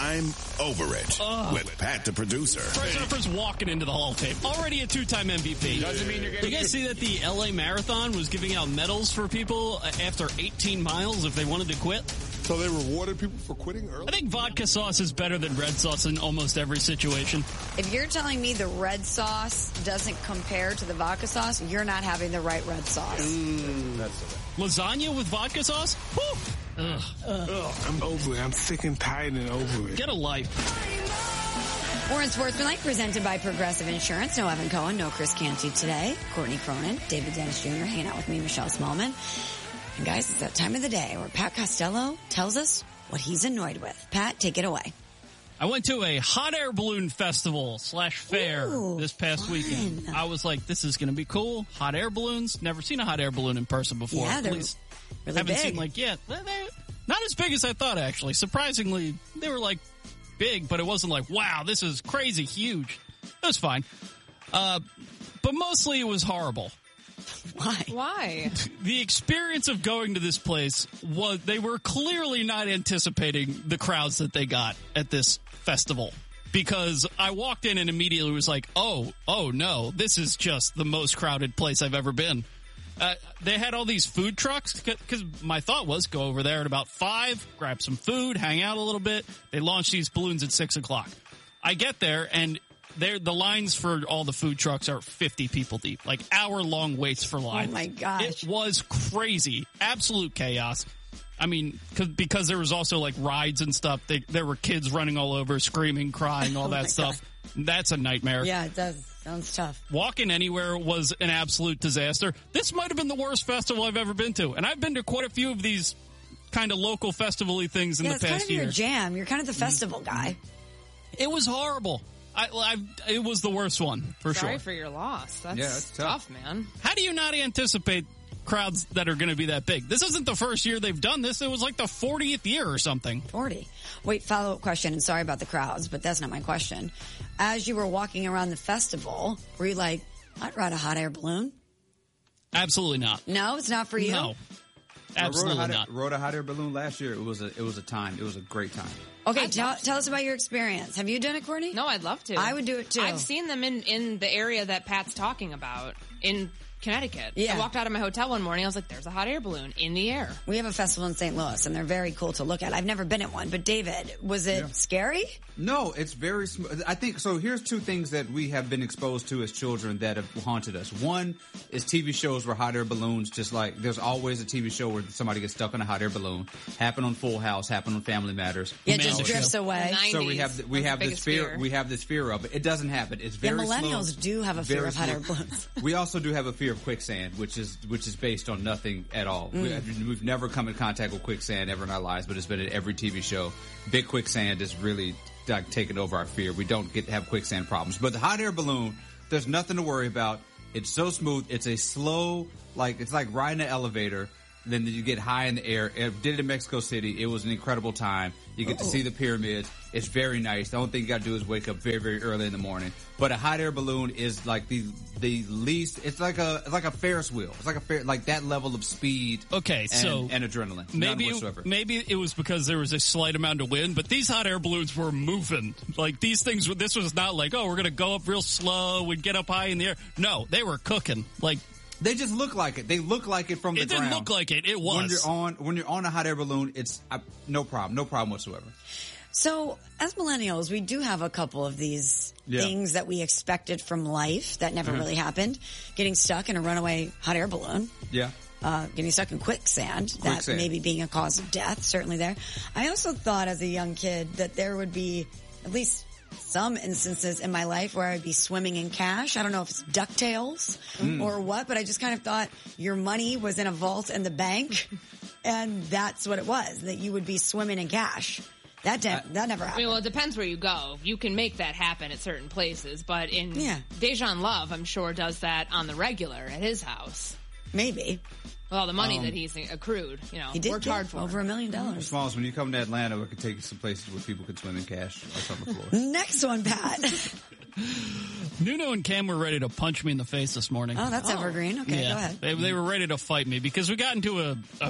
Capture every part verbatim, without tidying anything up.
I'm Over It Ugh. with Pat the producer. Bryce Harper's walking into the Hall of Fame. Already a two-time M V P. Doesn't mean you're getting. You guys see that the L A Marathon was giving out medals for people after eighteen miles if they wanted to quit? So they rewarded people for quitting early? I think vodka sauce is better than red sauce in almost every situation. If you're telling me the red sauce doesn't compare to the vodka sauce, you're not having the right red sauce. Mm, that's it. Lasagna with vodka sauce? Woo! Ugh. Ugh, I'm over it. I'm sick and tired and over it. Get a life. More in Sportsmanlike, presented by Progressive Insurance. No Evan Cohen, no Chris Canty today. Courtney Cronin, David Dennis Junior hanging out with me, Michelle Smallman. And guys, it's that time of the day where Pat Costello tells us what he's annoyed with. Pat, take it away. I went to a hot air balloon festival slash fair Ooh, this past fun. weekend. I was like, this is going to be cool. Hot air balloons. Never seen a hot air balloon in person before. Yeah, they're At least really haven't big. seen like yet. They're not as big as I thought, actually. Surprisingly, they were like big, but it wasn't like, wow, this is crazy huge. It was fine. Uh, but mostly it was horrible. Why? Why? The experience of going to this place was, they were clearly not anticipating the crowds that they got at this festival. Because I walked in and immediately was like, oh, oh no, this is just the most crowded place I've ever been. Uh, they had all these food trucks, because my thought was go over there at about five, grab some food, hang out a little bit. They launched these balloons at six o'clock. I get there and There, the lines for all the food trucks are fifty people deep, like hour-long waits for lines. Oh, my gosh. It was crazy. Absolute chaos. I mean, cause, because there was also, like, rides and stuff. They, there were kids running all over, screaming, crying, all Oh, that my stuff. God. That's a nightmare. Yeah, it does. Sounds tough. Walking anywhere was an absolute disaster. This might have been the worst festival I've ever been to. And I've been to quite a few of these kind of local festival-y things in yeah, the it's past kind of year. your jam. You're kind of the festival guy. It was horrible. I, I, it was the worst one, for Sorry sure. for your loss. That's, Yeah, that's tough. tough, man. How do you not anticipate crowds that are going to be that big? This isn't the first year they've done this. It was like the fortieth year or something. forty. Wait, follow-up question, and sorry about the crowds, but that's not my question. As you were walking around the festival, were you like, I'd ride a hot air balloon? Absolutely not. No, it's not for you? No. I Absolutely rode a, not. hot, rode a hot air balloon last year. It was a it was a time. It was a great time. Okay, I'd tell, love to. tell us about your experience. Have you done it, Courtney? No, I'd love to. I would do it, too. I've seen them in, in the area that Pat's talking about in Connecticut. Yeah. I walked out of my hotel one morning. I was like, there's a hot air balloon in the air. We have a festival in Saint Louis, and they're very cool to look at. I've never been at one, but David, was it Yeah. scary? No, it's very smooth. I think so. Here's two things that we have been exposed to as children that have haunted us. One is T V shows where hot air balloons, just like there's always a T V show where somebody gets stuck in a hot air balloon. Happen on Full House, happen on Family Matters. Yeah, it Man, just the drifts show. away. The So we have nineties we was have the this biggest fear, fear. we have this fear of it. It doesn't happen. It's Yeah, very millennials slow, do have a fear very of hot air slow. balloons. We also do have a fear of quicksand, which is which is based on nothing at all. We, we've never come in contact with quicksand ever in our lives, but it's been in every T V show. Big quicksand is really like taking over our fear. We don't get to have quicksand problems. But the hot air balloon, there's nothing to worry about. It's so smooth. It's a slow, like it's like riding an elevator. Then you get high in the air. I did it in Mexico City. It was an incredible time. You get to see the pyramids. It's very nice. The only thing you got to do is wake up very, very early in the morning. But a hot air balloon is like the the least. It's like a it's like a Ferris wheel. It's like a fair like that level of speed. Okay, and, so and adrenaline. Maybe None whatsoever. maybe it was because there was a slight amount of wind, but these hot air balloons were moving. Like these things, were- this was not like, oh, we're going to go up real slow and get up high in the air. No, they were cooking. Like They just look like it. They look like it from the it didn't ground. look like it. It was. When you're on when you're on a hot air balloon, it's uh, no problem. No problem whatsoever. So, as millennials, we do have a couple of these Yeah. things that we expected from life that never really happened. Getting stuck in a runaway hot air balloon. Yeah. Uh, getting stuck in quicksand, that Quicksand. maybe being a cause of death, certainly there. I also thought as a young kid that there would be at least some instances in my life where I'd be swimming in cash. I don't know if it's DuckTales or what, but I just kind of thought your money was in a vault in the bank, and that's what it was, that you would be swimming in cash. That de- that never I happened. mean, well, it depends where you go. You can make that happen at certain places, but in Yeah. Dejan Love, I'm sure, does that on the regular at his house. Maybe. Well, the money that he's accrued, you know, He did worked get hard for. over a million dollars. Smalls, when you come to Atlanta, we can take you some places where people can swim in cash or on the floor. Next one, Pat. Nuno and Cam were ready to punch me in the face this morning. Oh, that's evergreen. Okay, yeah, go ahead. They, they were ready to fight me because we got into a, a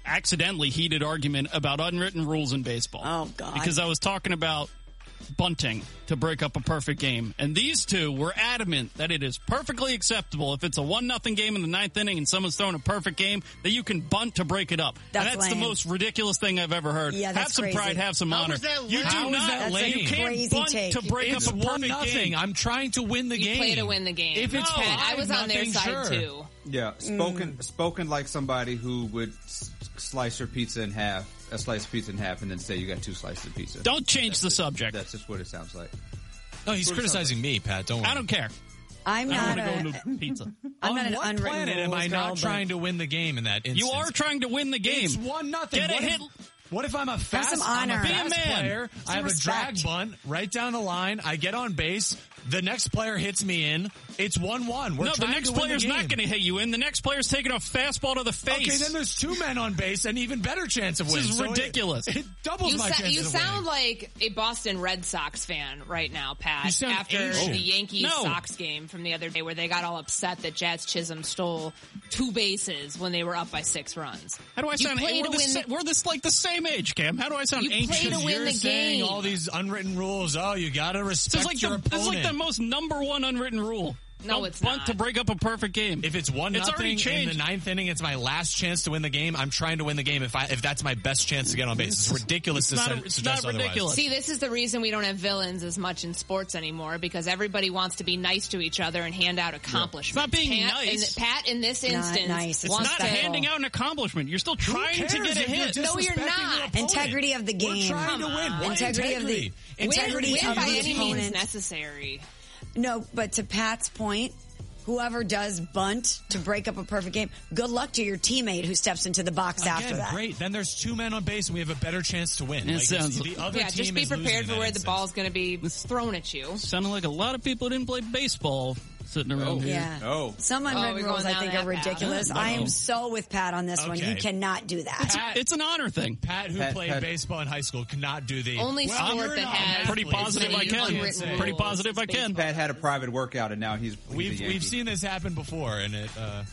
accidentally heated argument about unwritten rules in baseball. Oh, God. Because I was talking about bunting to break up a perfect game. And these two were adamant that it is perfectly acceptable if it's a one nothing game in the ninth inning and someone's throwing a perfect game that you can bunt to break it up. That's and that's lame. the most ridiculous thing I've ever heard. Yeah, have that's some crazy. pride, have some How honor. is that You lame? do How is not. that lame? You can't Crazy bunt take. to break It's up a one perfect nothing. game. I'm trying to win the You game. play to win the game. If it's No, Pat, I five was on their nothing, side sure. too. Yeah, spoken spoken like somebody who would s- slice your pizza in half, a slice of pizza in half, and then say you got two slices of pizza. Don't change the That's just- subject. That's just what it sounds like. No, he's criticizing me, Pat. Don't worry. I don't care. I'm I not don't want a, to go to pizza. I'm On not an what unwritten planet am rules I girl, not but- trying to win the game in that instance? You are trying to win the game. It's one nothing. Get a what hit. If, what if I'm a fast, some I'm a honor. Be a fast man. player? Some I have respect. a drag bunt right down the line. I get on base. The next player hits me in. It's one one. We're No, the trying next to win player's the game. not going to hit you in. The next player's taking a fastball to the face. Okay, then there's two men on base, and even better chance of This winning. is So it- ridiculous. It, doubles You, my sa- chances you of sound winning. like a Boston Red Sox fan right now, Pat. You sound after ancient. the Yankees No. Sox game from the other day where they got all upset that Jazz Chisholm stole two bases when they were up by six runs. How do I You sound? play We're, to the win sa- the- we're this like the same age, Cam. How do I sound You play ancient? to win You're the saying game. all these unwritten rules. Oh, you got to This respect is like your the, this opponent. is like the most number one unwritten rule. No, Don't it's bunt not. to break up a perfect game. If it's one It's already nothing in the changed. ninth inning, it's my last chance to win the game. I'm trying to win the game if I if that's my best chance to get on base. It's ridiculous to not su- a- it's suggest not otherwise. ridiculous. See, this is the reason we don't have villains as much in sports anymore because everybody wants to be nice to each other and hand out accomplishments. It's not being Pat, nice. In, Pat, in this Not instance, nice. It's It's wants not to handing out an accomplishment. You're still trying Who to cares get a if you're hit. No, you're disrespecting your not. opponent? Integrity of the game. We're trying to Come win. on. What Integrity of the- integrity? win, Integrity win of by the any means opponent. necessary. No, but to Pat's point, whoever does bunt to break up a perfect game, good luck to your teammate who steps into the box after Again, that. great. Then there's two men on base, and we have a better chance to win. It Like, it's- sounds- the other Yeah, team just be is losing prepared in for that where the instance. ball's going to be thrown at you. Sounded like a lot of people didn't play baseball sitting around here. Yeah. Oh. Some Oh, unwritten we're rules going I think down are that path. ridiculous. No. I am so with Pat on this one. Okay. He cannot do that. Pat, It's an honor thing. Pat, who Pat- played Pat- baseball in high school, cannot do the Only well, sport you're that not has an Pretty athlete, positive so I you can. can't Unwritten say. Pretty rules. positive I can. Pat had a private workout, and now he's, he's a We've Yankee. we've seen this happen before, and it uh,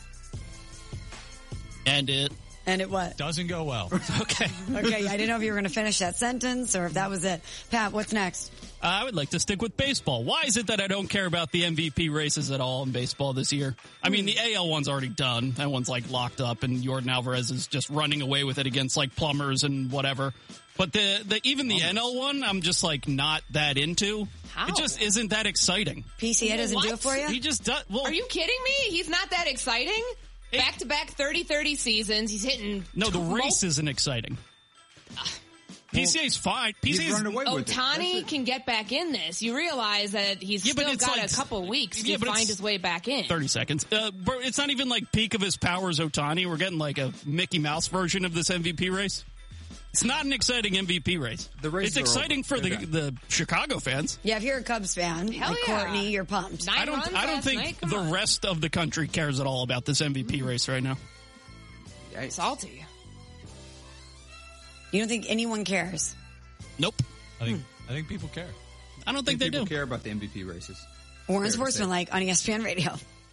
And it. And it what? doesn't go well. Okay. Okay, I didn't know if you were going to finish that sentence or if that was it. Pat, what's next? I would like to stick with baseball. Why is it that I don't care about the M V P races at all in baseball this year? I mean, the A L one's already done. That one's like locked up, and Jordan Alvarez is just running away with it against like plumbers and whatever. But the, the even the N L one, I'm just like not that into. How? It just isn't that exciting. P C A doesn't do it What? for you? He just does. Well, Are you kidding me? He's not that exciting. Back to back thirty thirty seasons. He's hitting. no, the two- race isn't exciting. P C A's fine. P C He's A's running away with it. That's Otani it. can get back in this. You realize that he's Yeah, but still it's got like- a couple weeks Yeah, to but find it's- his way back in. thirty seconds. Uh, bro, it's not even like peak of his powers Otani. We're getting like a Mickey Mouse version of this M V P race. It's not an exciting M V P race. The races It's are exciting over. for the, They're the Chicago fans. Yeah, if you're a Cubs fan, Hell like yeah. Courtney, you're pumped. Nine I don't. runs I don't last think night? Come the on. rest of the country cares at all about this M V P race right now. Yikes. Salty. You don't think anyone cares? Nope. I think I think people care. I don't I think think they people do. care about the M V P races. Warren Fair to Sportsman, say. like on E S P N Radio.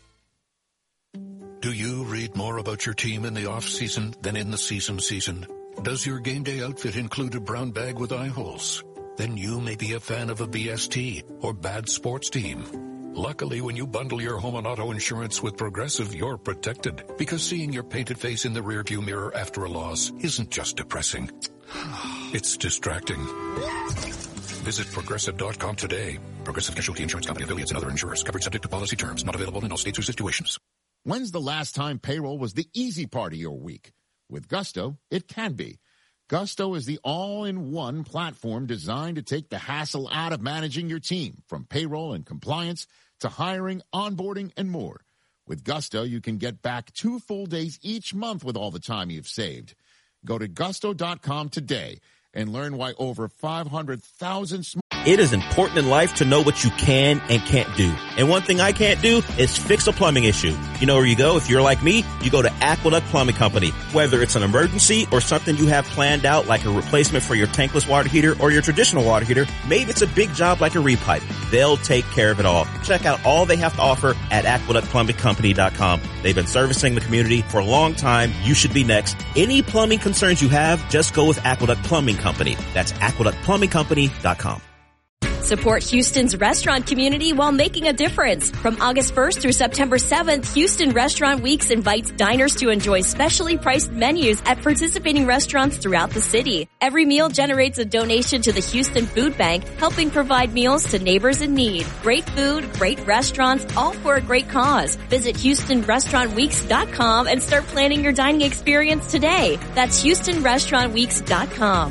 Do you read more about your team in the off-season than in the season season? Does your game day outfit include a brown bag with eye holes? Then you may be a fan of a B S T or bad sports team. Luckily, when you bundle your home and auto insurance with Progressive, you're protected. Because seeing your painted face in the rearview mirror after a loss isn't just depressing. It's distracting. Visit Progressive dot com today. Progressive Casualty Insurance Company, affiliates, and other insurers. Coverage subject to policy terms. Not available in all states or situations. When's the last time payroll was the easy part of your week? With Gusto, it can be. Gusto is the all-in-one platform designed to take the hassle out of managing your team, from payroll and compliance to hiring, onboarding, and more. With Gusto, you can get back two full days each month with all the time you've saved. Go to gusto dot com today and learn why over five hundred thousand small It is important in life to know what you can and can't do. And one thing I can't do is fix a plumbing issue. You know where you go? If you're like me, you go to Aqueduct Plumbing Company. Whether it's an emergency or something you have planned out like a replacement for your tankless water heater or your traditional water heater, maybe it's a big job like a repipe. They'll take care of it all. Check out all they have to offer at aqueduct plumbing company dot com. They've been servicing the community for a long time. You should be next. Any plumbing concerns you have, just go with Aqueduct Plumbing Company. That's aqueduct plumbing company dot com. Support Houston's restaurant community while making a difference. From August first through September seventh, Houston Restaurant Weeks invites diners to enjoy specially priced menus at participating restaurants throughout the city. Every meal generates a donation to the Houston Food Bank, helping provide meals to neighbors in need. Great food, great restaurants, all for a great cause. Visit houston restaurant weeks dot com and start planning your dining experience today. That's houston restaurant weeks dot com.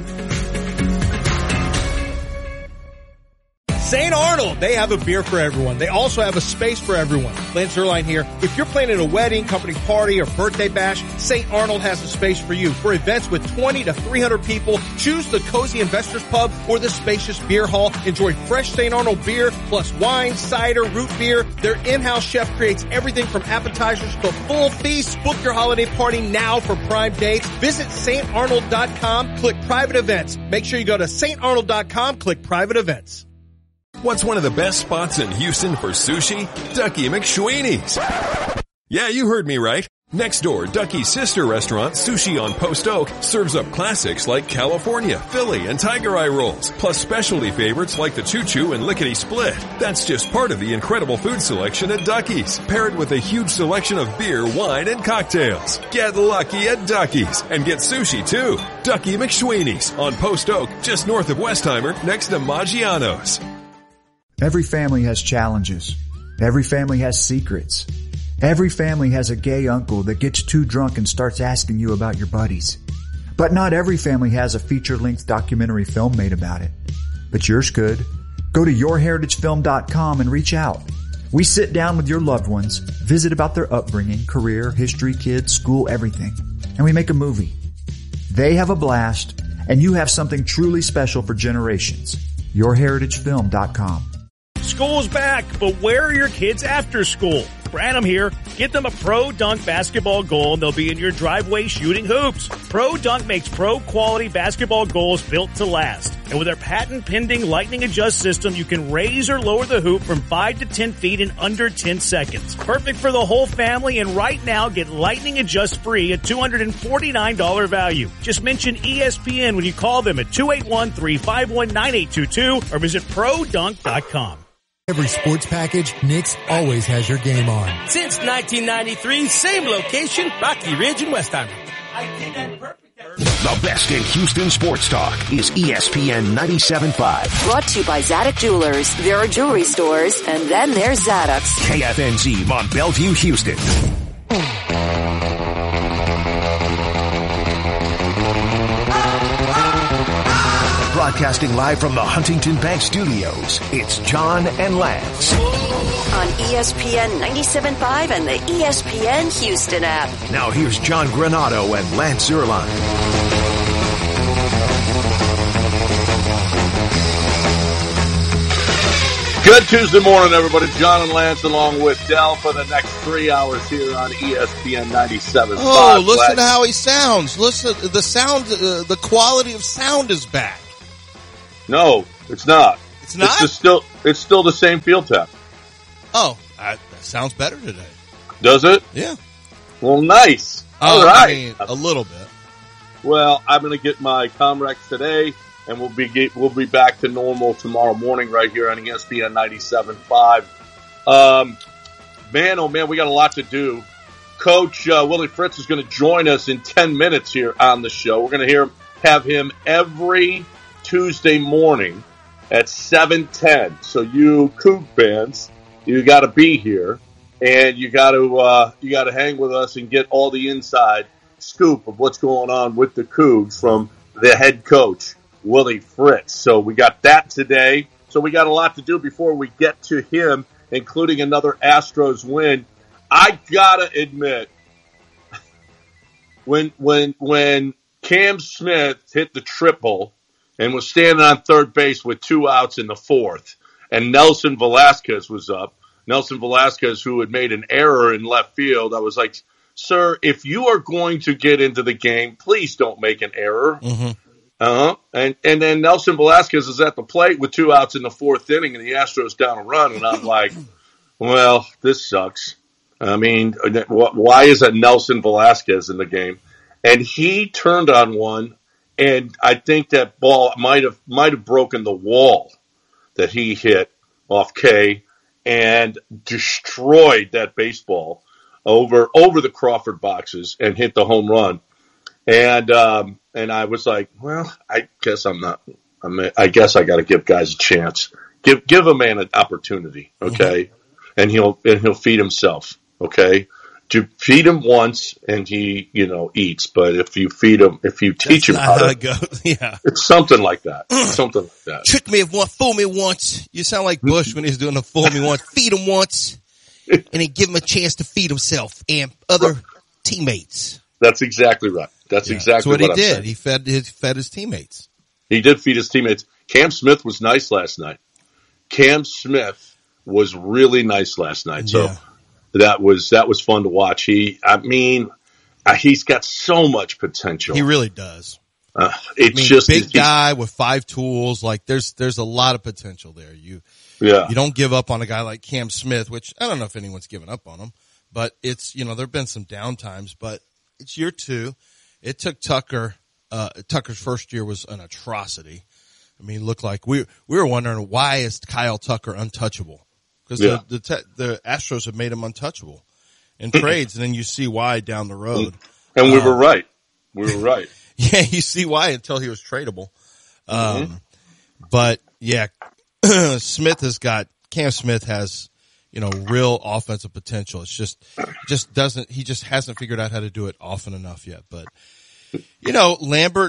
Saint Arnold, they have a beer for everyone. They also have a space for everyone. Lance Zierlein here. If you're planning a wedding, company party, or birthday bash, Saint Arnold has a space for you. For events with twenty to three hundred people, choose the Cozy Investors Pub or the spacious beer hall. Enjoy fresh Saint Arnold beer, plus wine, cider, root beer. Their in-house chef creates everything from appetizers to full feasts. Book your holiday party now for prime dates. Visit saint arnold dot com, click private events. Make sure you go to saint arnold dot com, click private events. What's one of the best spots in Houston for sushi? Ducky McSweeney's. Yeah, you heard me right. Next door, Ducky's sister restaurant, Sushi on Post Oak, serves up classics like California, Philly, and Tiger Eye rolls, plus specialty favorites like the Choo Choo and Lickety Split. That's just part of the incredible food selection at Ducky's, paired with a huge selection of beer, wine, and cocktails. Get lucky at Ducky's and get sushi too. Ducky McSweeney's on Post Oak, just north of Westheimer, next to Maggiano's. Every family has challenges. Every family has secrets. Every family has a gay uncle that gets too drunk and starts asking you about your buddies. But not every family has a feature-length documentary film made about it. But yours could. Go to your heritage film dot com and reach out. We sit down with your loved ones, visit about their upbringing, career, history, kids, school, everything. And we make a movie. They have a blast, and you have something truly special for generations. your heritage film dot com. School's back, but where are your kids after school? Branham here. Get them a Pro Dunk basketball goal and they'll be in your driveway shooting hoops. Pro Dunk makes pro quality basketball goals built to last. And with their patent pending lightning adjust system, you can raise or lower the hoop from five to ten feet in under ten seconds. Perfect for the whole family, and right now get lightning adjust free at two hundred forty-nine dollars value. Just mention E S P N when you call them at two eight one, three five one, nine eight two two or visit pro dunk dot com. Every sports package, Nick's always has your game on. Since nineteen ninety-three, same location, Rocky Ridge and Westheimer. I did that perfect. The best in Houston sports talk is E S P N ninety-seven point five. Brought to you by Zadok Jewelers. There are jewelry stores, and then there's Zadok's. K F N Z on Bellevue, Houston. Broadcasting live from the Huntington Bank Studios, it's John and Lance. On E S P N ninety-seven point five and the E S P N Houston app. Now here's John Granato and Lance Zierlein. Good Tuesday morning, everybody. John and Lance along with Dell for the next three hours here on E S P N ninety-seven point five. Oh, listen to how he sounds. Listen, the sound, uh, the quality of sound is back. No, it's not. It's not? It's just still, it's still the same field tap. Oh, that, that sounds better today. Does it? Yeah. Well, nice. Oh, All right. I mean, a little bit. Well, I'm going to get my Comrex today, and we'll be we'll be back to normal tomorrow morning right here on E S P N ninety-seven point five. Um, man, oh man, we got a lot to do. Coach uh, Willie Fritz is going to join us in ten minutes here on the show. We're going to hear him, have him every Tuesday morning at seven ten. So you Coug fans, you got to be here, and you got to uh, you got to hang with us and get all the inside scoop of what's going on with the Cougs from the head coach Willie Fritz. So we got that today. So we got a lot to do before we get to him, including another Astros win. I gotta admit, when when when Cam Smith hit the triple and was standing on third base with two outs in the fourth. And Nelson Velasquez was up. Nelson Velasquez, who had made an error in left field. I was like, sir, if you are going to get into the game, please don't make an error. Mm-hmm. Uh-huh. And and then Nelson Velasquez is at the plate with two outs in the fourth inning, and the Astros down a run. And I'm like, well, this sucks. I mean, why is that Nelson Velasquez in the game? And he turned on one, and I think that ball might have might have broken the wall that he hit off K and destroyed that baseball over over the Crawford boxes and hit the home run. And um, and I was like, well, I guess I'm not. I'm, I guess I got to give guys a chance. Give give a man an opportunity, okay? Mm-hmm. And he'll and he'll feed himself, okay? To feed him once and he, you know, eats. But if you feed him, if you teach That's him not how how to, it goes. Yeah. it's something like that. something like that. Trick me once, fool me once. You sound like Bush when he's doing the fool me once. Feed him once, and then give him a chance to feed himself and other teammates. That's exactly right. That's Yeah. exactly That's what, what he I'm did. saying. He fed his fed his teammates. He did feed his teammates. Cam Smith was nice last night. Cam Smith was really nice last night. So Yeah. that was that was fun to watch. He, I mean, uh, he's got so much potential. He really does. Uh, it's I mean, just big it's- guy with five tools. Like there's there's a lot of potential there. You Yeah. you don't give up on a guy like Cam Smith, which I don't know if anyone's given up on him, but it's you know there've been some down times, but it's year two. It took Tucker. Uh, Tucker's first year was an atrocity. I mean, it looked like we we were wondering why is Kyle Tucker untouchable? Because Yeah. the the, te- the Astros have made him untouchable in trades, and then you see why down the road. And we Uh, were right. We were right. Yeah, you see why until he was tradable. Um, Mm-hmm. but yeah, Smith has got, Cam Smith has, you know, real offensive potential. It's just, just doesn't, he just hasn't figured out how to do it often enough yet. But, you know, Lambert,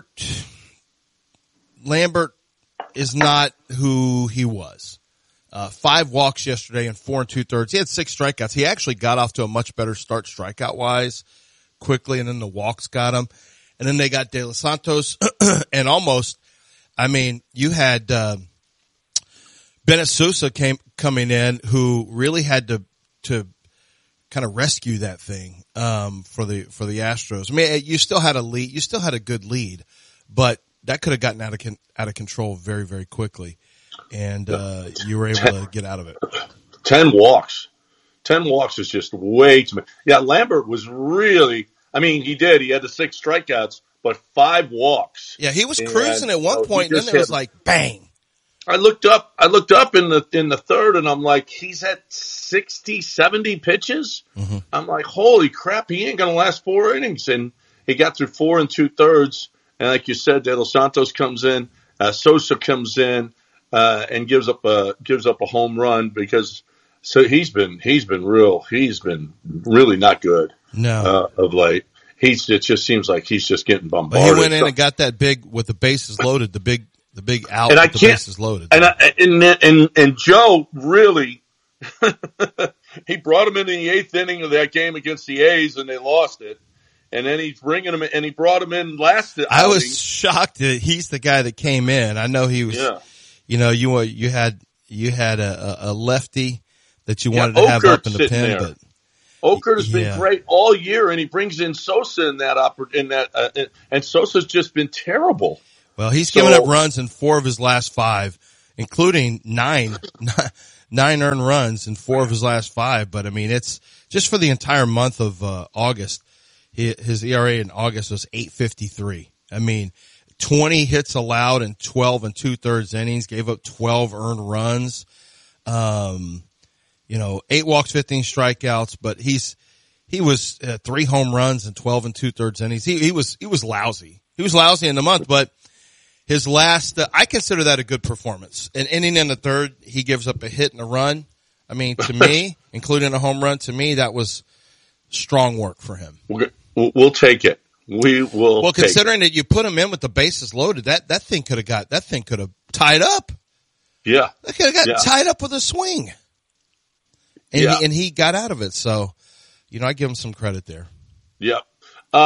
Lambert is not who he was. Uh, five walks yesterday and four and two thirds. He had six strikeouts. He actually got off to a much better start strikeout wise quickly, and then the walks got him. And then they got De Los Santos and almost, I mean, you had, uh, Bennett Sousa came, coming in who really had to, to kind of rescue that thing, um, for the, for the Astros. I mean, you still had a lead, you still had a good lead, but that could have gotten out of, con- out of control very, very quickly. And, uh, you were able to get out of it. Ten walks. Ten walks is just way too many. Yeah, Lambert was really, I mean, he did. He had the six strikeouts, but five walks. Yeah, he was And, cruising at one uh, point, he and just then there was hit- like bang. I looked up, I looked up in the, in the third and I'm like, he's at sixty, seventy pitches. Mm-hmm. I'm like, holy crap, he ain't going to last four innings. And he got through four and two thirds. And like you said, De Los Santos comes in, uh, Sosa comes in, uh, and gives up a, gives up a home run because, so he's been, he's been real, he's been really not good. No. Uh, of late. He's, it just seems like he's just getting But bombarded. he went in and got that big with the bases loaded, the big, the big out And I with the can't- bases loaded. And, I, and and and Joe really, he brought him in the eighth inning of that game against the A's, and they lost it. And then he's bringing him, and he brought him in last. I outing. was shocked that he's the guy that came in. I know he was, Yeah. you know, you were, you had, you had a, a lefty that you Yeah, wanted to have Okert's up in the sitting pen, there. but Oker has been Yeah. great all year, and he brings in Sosa in that oppor- in that, uh, and- and Sosa's just been terrible. well, he's So- given up runs in four of his last five, including nine, nine earned runs in four of his last five. But I mean, it's just for the entire month of uh, August. He, his E R A in August was eight fifty-three. I mean, twenty hits allowed in twelve and two thirds innings, gave up twelve earned runs. Um, you know, eight walks, fifteen strikeouts, but he's, he was uh, three home runs and twelve and two thirds innings. He, he was, he was lousy. He was lousy in the month, but his last, uh, I consider that a good performance. An inning in the third, he gives up a hit and a run. I mean, to me, including a home run, to me, that was strong work for him. We'll, we'll take it. We will. Well, take considering that you put him in with the bases loaded, that, that thing could have got, that thing could have tied up. it. Yeah. That could have got Yeah. tied up with a swing. And, Yeah. he, and he got out of it. So, you know, I give him some credit there. Yep. Um,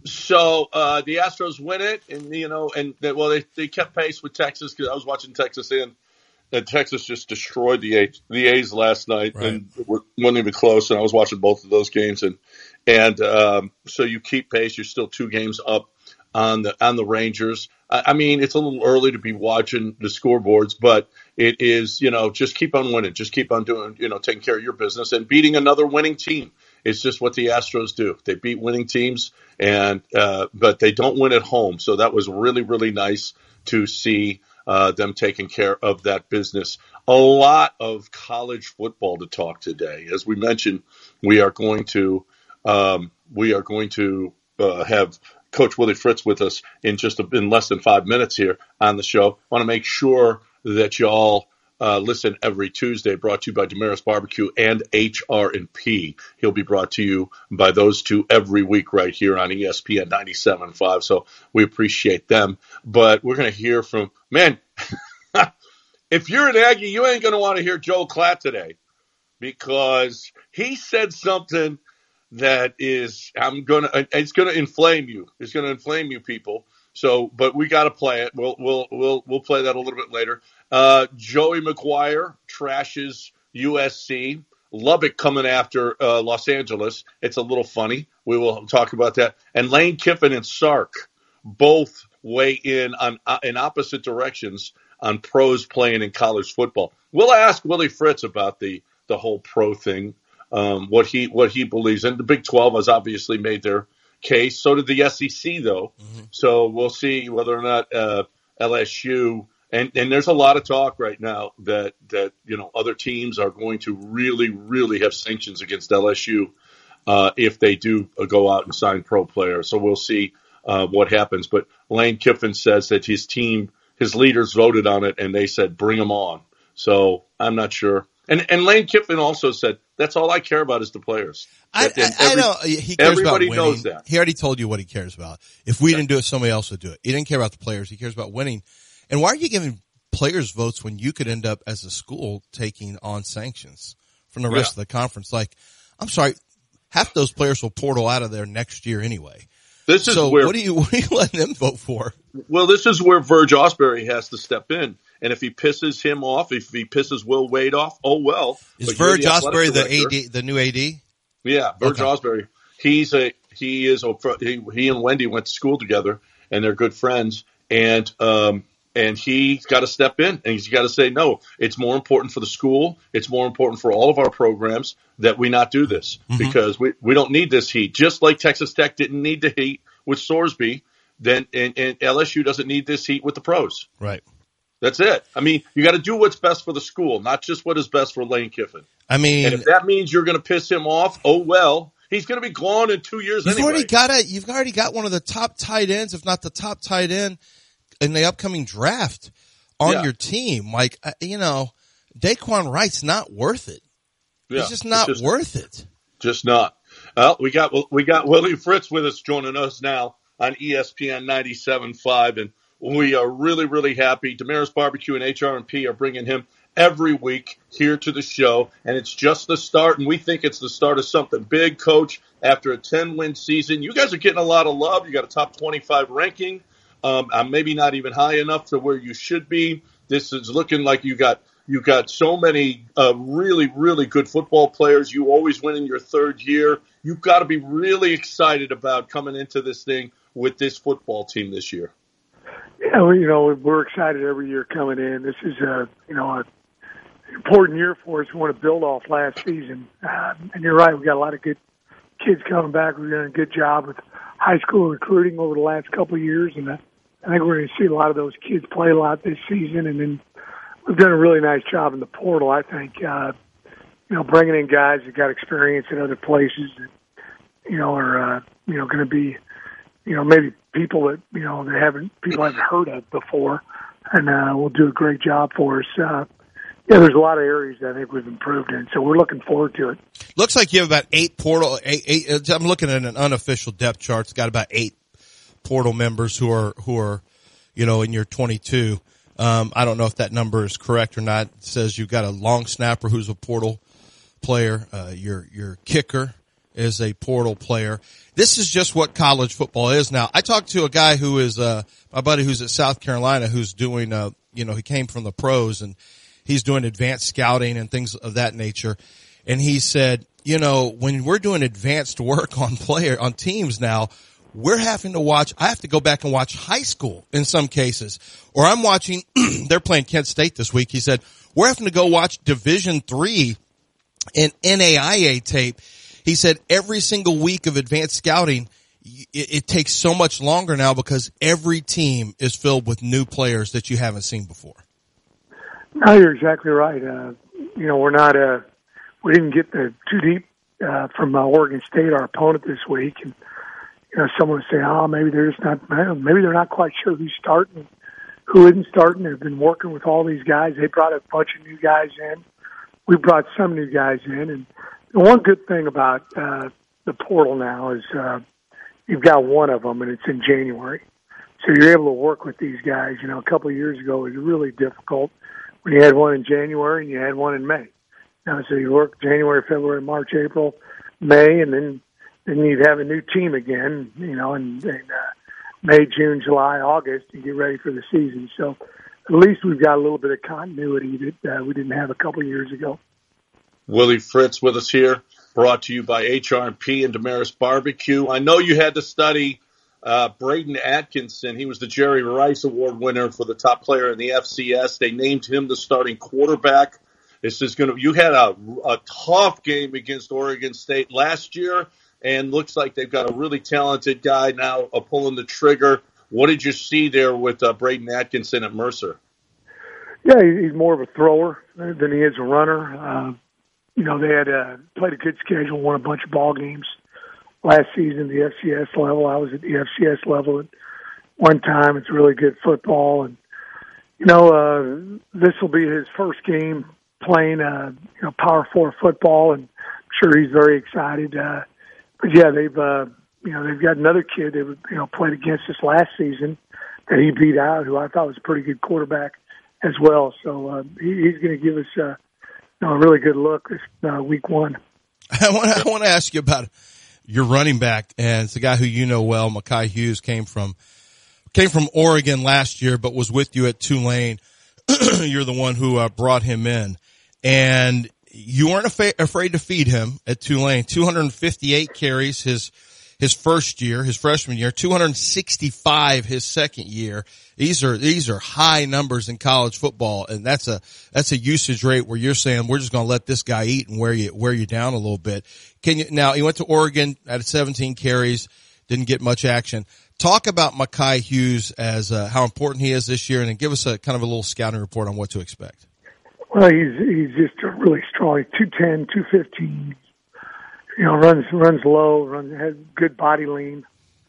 so uh, the Astros win it, and you know, and they, well, they they kept pace with Texas because I was watching Texas in, and Texas just destroyed the A's, the A's last night, right. and it wasn't even close. And I was watching both of those games, and and um, so you keep pace. You're still two games up on the on the Rangers. I, I mean, it's a little early to be watching the scoreboards, but it is, you know, just keep on winning, just keep on doing, you know, taking care of your business and beating another winning team. It's just what the Astros do. They beat winning teams, and uh, but they don't win at home. So that was really, really nice to see uh, them taking care of that business. A lot of college football to talk today. As we mentioned, we are going to um, we are going to uh, have Coach Willie Fritz with us in just a, in less than five minutes here on the show. I want to make sure that y'all Uh, listen every Tuesday, brought to you by Damaris Barbecue and H R and P. He'll be brought to you by those two every week right here on E S P N ninety-seven point five. So we appreciate them. But we're going to hear from, man, if you're an Aggie, you ain't going to want to hear Joel Klatt today because he said something that is, I'm going to, it's going to inflame you. It's going to inflame you people. So, but we got to play it. We'll, we'll, we'll, we'll play that a little bit later. Uh, Joey McGuire trashes U S C. Lubbock coming after uh, Los Angeles. It's a little funny. We will talk about that. And Lane Kiffin and Sark both weigh in on uh, in opposite directions on pros playing in college football. We'll ask Willie Fritz about the the whole pro thing, um, what he what he believes. And the Big twelve has obviously made their case. So did the S E C, though. Mm-hmm. So we'll see whether or not uh, L S U. And, and there's a lot of talk right now that, that, you know, other teams are going to really, really have sanctions against L S U uh, if they do uh, go out and sign pro players. So we'll see uh, what happens. But Lane Kiffin says that his team, his leaders voted on it, and they said, bring them on. So I'm not sure. And and Lane Kiffin also said, that's all I care about is the players. I, I, I know. He cares everybody about winning. knows that. He already told you what he cares about. If we yeah. didn't do it, somebody else would do it. He didn't care about the players. He cares about winning. And why are you giving players votes when you could end up as a school taking on sanctions from the rest yeah. of the conference? Like, I'm sorry, half those players will portal out of there next year anyway. This is so where, what are you what are you letting them vote for? Well, this is where Verge Osbury has to step in. And if he pisses him off, if he pisses Will Wade off, oh well. Is Verge Osbury the A D, the new A D? Yeah, Verge okay. Osbury. He's a he is a he, he and Wendy went to school together, and they're good friends. And um and he's got to step in, and he's got to say, no, it's more important for the school. It's more important for all of our programs that we not do this mm-hmm. because we, we don't need this heat. Just like Texas Tech didn't need the heat with Sorsby, then and, and L S U doesn't need this heat with the pros. Right. That's it. I mean, you got to do what's best for the school, not just what is best for Lane Kiffin. I mean, and if that means you're going to piss him off, oh well. He's going to be gone in two years you've anyway. Already got a, you've already got one of the top tight ends, if not the top tight end, in the upcoming draft on yeah. your team. Like, you know, Daquan Wright's not worth it. Yeah, He's just not just, worth it. Just not. Well, we got we got Willie Fritz with us, joining us now on E S P N ninety-seven point five, and we are really, really happy. Damaris Barbecue and H R and P are bringing him every week here to the show, and it's just the start, and we think it's the start of something big, Coach. After a ten-win season, you guys are getting a lot of love. You got a top twenty-five ranking. Um, I'm maybe not even high enough to where you should be. This is looking like you got you got so many uh, really, really good football players. You always win in your third year. You've got to be really excited about coming into this thing with this football team this year. Yeah, well, you know, we're excited every year coming in. This is a, you know, an important year for us. We want to build off last season. Uh, and you're right, we got a lot of good kids coming back. We've done a good job with high school recruiting over the last couple of years, and uh, I think we're going to see a lot of those kids play a lot this season. And then we've done a really nice job in the portal, I think, uh, you know, bringing in guys that got experience in other places that, you know, are, uh, you know, going to be, you know, maybe people that, you know, they haven't, people haven't heard of before, and uh, will do a great job for us. Uh, yeah, there's a lot of areas that I think we've improved in, so we're looking forward to it. Looks like you have about eight portal, eight, eight, I'm looking at an unofficial depth chart. It's got about eight portal members who are, who are, you know, in your twenty-two. Um, I don't know if that number is correct or not. It says you've got a long snapper who's a portal player, uh, your, your kicker is a portal player. This is just what college football is now. I talked to a guy who is, uh, my buddy who's at South Carolina who's doing, uh, you know, he came from the pros and he's doing advanced scouting and things of that nature. And he said, you know, when we're doing advanced work on player, on teams now, we're having to watch, I have to go back and watch high school in some cases. Or I'm watching, they're playing Kent State this week. He said, we're having to go watch Division three and N A I A tape. He said every single week of advanced scouting, it, it takes so much longer now because every team is filled with new players that you haven't seen before. No, you're exactly right. Uh, you know, we're not, uh, we didn't get the too deep, uh, from uh, Oregon State, our opponent this week. And, you know, someone would say, oh, maybe they're just not, maybe they're not quite sure who's starting, who isn't starting. They've been working with all these guys. They brought a bunch of new guys in. We brought some new guys in. And the one good thing about, uh, the portal now is, uh, you've got one of them and it's in January. So you're able to work with these guys. You know, a couple of years ago it was really difficult when you had one in January and you had one in May. Now, so you work January, February, March, April, May, and then, then you'd have a new team again, you know, in, in uh, May, June, July, August, and get ready for the season. So at least we've got a little bit of continuity that uh, we didn't have a couple of years ago. Willie Fritz with us here, brought to you by H R and P and Damaris Barbecue. I know you had to study uh, Braden Atkinson. He was the Jerry Rice Award winner for the top player in the F C S. They named him the starting quarterback. This is going to. You had a, a tough game against Oregon State last year, and looks like they've got a really talented guy now uh, pulling the trigger. What did you see there with uh, Braden Atkinson at Mercer? Yeah, he's more of a thrower than he is a runner. Uh, you know, they had uh, played a good schedule, won a bunch of ball games last season, the F C S level. I was at the F C S level at one time. It's really good football. And, you know, uh, this will be his first game playing, uh, you know, Power Four football, and I'm sure he's very excited. Uh, but yeah, they've, uh, you know, they've got another kid that, you know, played against us last season that he beat out, who I thought was a pretty good quarterback as well. So, uh, he, he's going to give us, uh, you know, a really good look this, uh, week one. I want to, I want to ask you about your running back, and it's a guy who you know well. Makai Hughes came from, came from Oregon last year, but was with you at Tulane. You're the one who uh, brought him in. And you weren't af- afraid to feed him at Tulane. two hundred fifty-eight carries his his first year, his freshman year, two hundred sixty-five his second year. These are these are high numbers in college football, and that's a that's a usage rate where you're saying we're just going to let this guy eat and wear you wear you down a little bit. Can you now? He went to Oregon at seventeen carries, didn't get much action. Talk about Makai Hughes as uh, how important he is this year, and then give us a kind of a little scouting report on what to expect. Well, he's he's just a really strong. He's two ten, two fifteen. You know, runs runs low, runs has good body lean,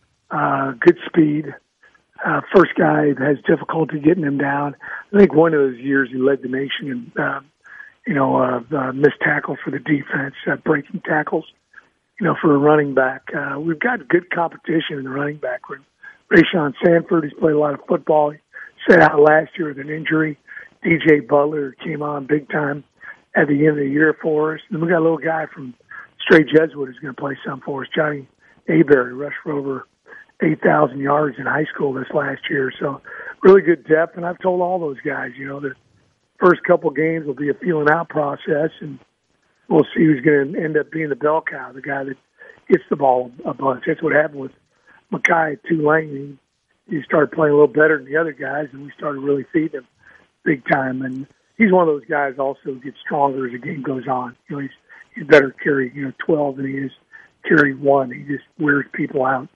uh, good speed. Uh, first guy has difficulty getting him down. I think one of those years he led the nation in, uh, you know, uh, uh, missed tackles for the defense, uh, breaking tackles. You know, for a running back, uh, we've got good competition in the running back room. Rayshawn Sanford, he's played a lot of football. He sat out last year with an injury. D J Butler came on big time at the end of the year for us. And we got a little guy from Stray Jesuit who's going to play some for us, Johnny Aberry, rushed for over eight thousand yards in high school this last year. So really good depth. And I've told all those guys, you know, the first couple games will be a feeling out process, and we'll see who's going to end up being the bell cow, the guy that gets the ball a bunch. That's what happened with Makai at Tulane. He, he started playing a little better than the other guys, and we started really feeding him big time. And he's one of those guys also who gets stronger as the game goes on. You know, he's, he's better carry, you know, twelve than he is carry one. He just wears people out.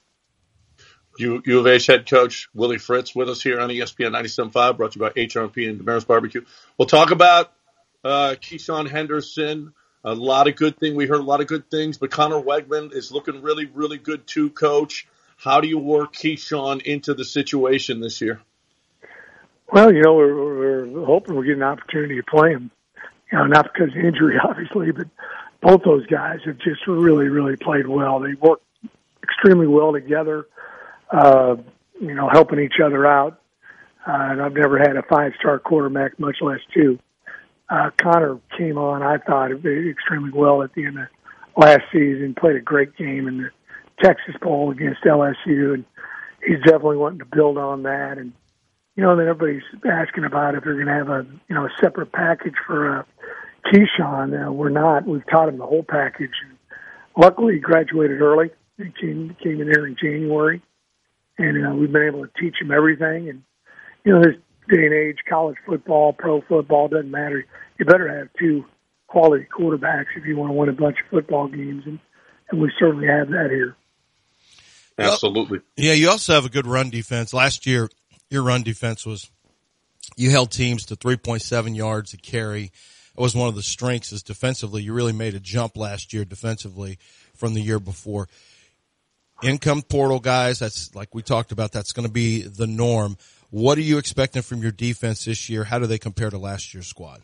U, U of H head coach Willie Fritz with us here on E S P N ninety-seven point five, brought to you by H R and P and Damaris Barbecue. We'll talk about uh, Keyshawn Henderson. A lot of good things. We heard a lot of good things, but Connor Wegman is looking really, really good too, Coach. How do you work Keyshawn into the situation this year? Well, you know, we're, we're hoping we get an opportunity to play him. You know, not because of injury, obviously, but both those guys have just really, really played well. They work extremely well together, uh, you know, helping each other out. Uh, and I've never had a five-star quarterback, much less two. Uh, Connor came on, I thought, extremely well at the end of last season, played a great game in the Texas Bowl against L S U, and he's definitely wanting to build on that. And, you know, then everybody's asking about if they're going to have a, you know, a separate package for uh, Keyshawn. Uh, we're not. We've taught him the whole package. And luckily, he graduated early. He came, came in here in January, and uh, we've been able to teach him everything. And, you know, this day and age, college football, pro football, doesn't matter. You better have two quality quarterbacks if you want to win a bunch of football games, and, and we certainly have that here. Absolutely. Yeah, you also have a good run defense. Last year, your run defense was, you held teams to three point seven yards a carry. It was one of the strengths is defensively. You really made a jump last year defensively from the year before. Income portal guys, that's like we talked about, that's going to be the norm. What are you expecting from your defense this year? How do they compare to last year's squad?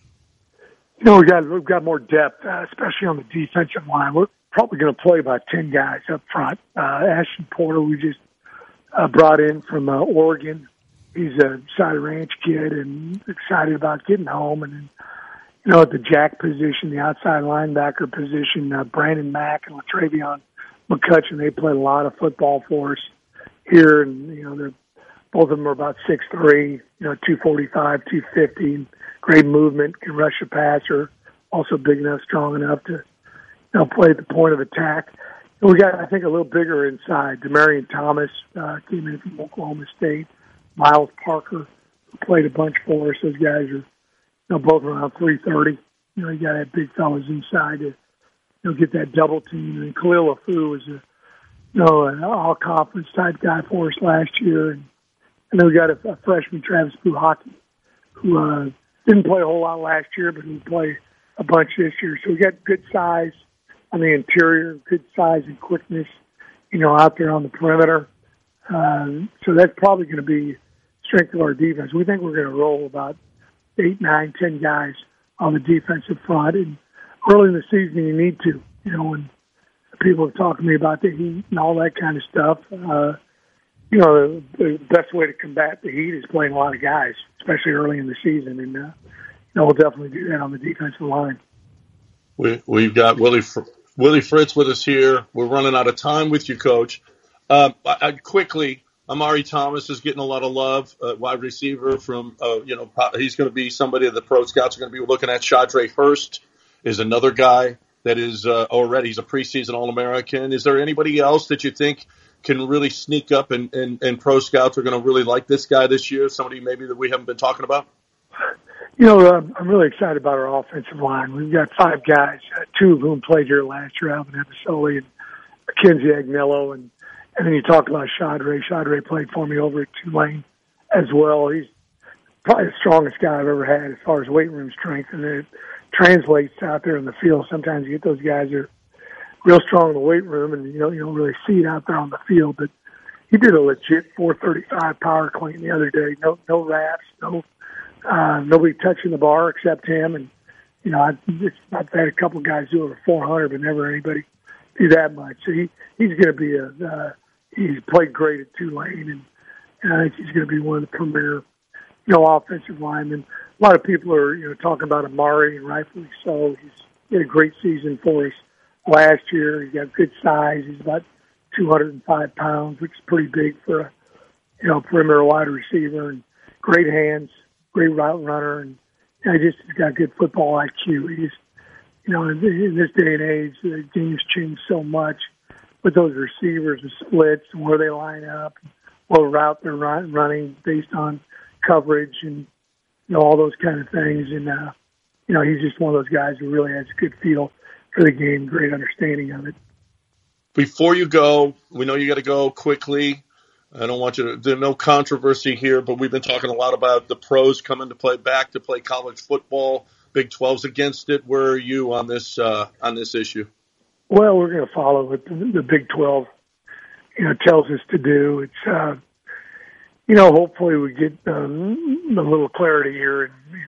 You know, we got we've got more depth, uh, especially on the defensive line. We're probably going to play about ten guys up front. Uh, Ashton Porter, we just uh, brought in from uh, Oregon. He's a Cider Ranch kid and excited about getting home. And, you know, at the jack position, the outside linebacker position, uh, Brandon Mack and LaTravion McCutcheon, they played a lot of football for us here. And, you know, they're, both of them are about six three, you know, two forty-five, two fifty. Great movement, can rush a passer, also big enough, strong enough to, you know, play at the point of attack. And we got, I think, a little bigger inside. Demarion Thomas uh, came in from Oklahoma State. Miles Parker, who played a bunch for us. Those guys are, you know, both around three thirty. You know, you got to have big fellas inside to, you know, get that double team. And Khalil Afu was a, you know, an all-conference type guy for us last year. And, and then we got a, a freshman, Travis Puhaki, who uh, didn't play a whole lot last year, but he played a bunch this year. So we got good size on the interior, good size and quickness, you know, out there on the perimeter. Uh, so that's probably going to be strength of our defense. We think we're going to roll about eight, nine, ten guys on the defensive front. And early in the season, you need to, you know, when people have talked to me about the heat and all that kind of stuff. Uh, you know, the, the best way to combat the heat is playing a lot of guys, especially early in the season. And, uh, you know, we'll definitely do that on the defensive line. We, we've got Willie, Willie Fritz with us here. We're running out of time with you, Coach. Um, I, I quickly, Amari Thomas is getting a lot of love, uh, wide receiver from, uh, you know, he's going to be somebody that the pro scouts are going to be looking at. Shadre Hurst is another guy that is uh, already, he's a preseason All-American. Is there anybody else that you think can really sneak up and, and, and pro scouts are going to really like this guy this year? Somebody maybe that we haven't been talking about? You know, uh, I'm really excited about our offensive line. We've got five guys, uh, two of whom played here last year, Alvin Episoli and Mackenzie Agnello. And, and then you talk about Shadre. Shadre played for me over at Tulane as well. He's probably the strongest guy I've ever had as far as weight room strength. And it translates out there in the field. Sometimes you get those guys who are real strong in the weight room and, you know, you don't really see it out there on the field. But he did a legit four thirty-five power clean the other day. No, no wraps, no, uh, nobody touching the bar except him. And, you know, I, it's, I've had a couple guys do over four hundred, but never anybody do that much. So he, he's going to be a, uh, he's played great at Tulane, and, and I think he's going to be one of the premier, you know, offensive linemen. A lot of people are, you know, talking about Amari, and rightfully so. He's had a great season for us last year. He's got good size. He's about two hundred five pounds, which is pretty big for a, you know, perimeter wide receiver, and great hands, great route runner, and you know, he just he's got good football I Q. He just, you know, in, in this day and age, the game's changed so much with those receivers, the splits, and where they line up, what route they're run, running based on coverage, and you know, all those kind of things. And uh, you know, he's just one of those guys who really has a good feel for the game, great understanding of it. Before you go, we know you got to go quickly. I don't want you to, there's no controversy here, but we've been talking a lot about the pros coming to play back to play college football. Big twelve's against it. Where are you on this, uh, on this issue? Well, we're going to follow what the, the Big twelve, you know, tells us to do. It's, uh, you know, hopefully we get um, a little clarity here in, in